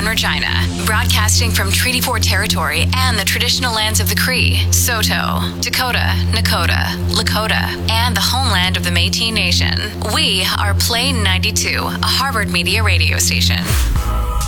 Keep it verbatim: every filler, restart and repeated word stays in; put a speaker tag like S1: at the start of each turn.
S1: Regina, broadcasting from Treaty four territory and the traditional lands of the Cree, Saulteaux, Dakota, Nakota, Lakota, and the homeland of the Métis Nation. We are Play ninety-two, a Harvard Media radio station.